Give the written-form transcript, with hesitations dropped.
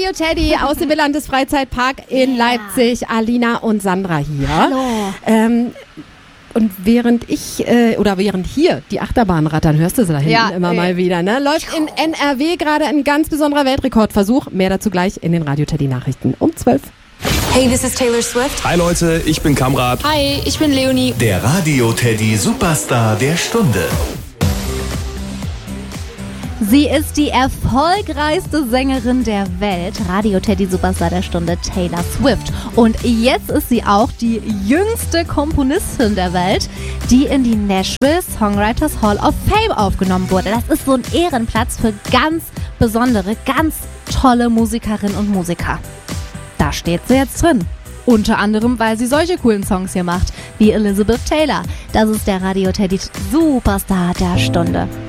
Radio Teddy aus dem Wielandes Freizeitpark in Leipzig. Alina und Sandra hier. Hallo. Und während hier die Achterbahn rattern, hörst du sie da hinten immer mal wieder, ne? Läuft in NRW gerade ein ganz besonderer Weltrekordversuch. Mehr dazu gleich in den Radio Teddy Nachrichten um 12. Hey, this is Taylor Swift. Hi Leute, ich bin Kamrat. Hi, ich bin Leonie. Der Radio Teddy Superstar der Stunde. Sie ist die erfolgreichste Sängerin der Welt, Radio Teddy Superstar der Stunde, Taylor Swift. Und jetzt ist sie auch die jüngste Komponistin der Welt, die in die Nashville Songwriters Hall of Fame aufgenommen wurde. Das ist so ein Ehrenplatz für ganz besondere, ganz tolle Musikerinnen und Musiker. Da steht sie jetzt drin. Unter anderem, weil sie solche coolen Songs hier macht, wie Elizabeth Taylor. Das ist der Radio Teddy Superstar der Stunde.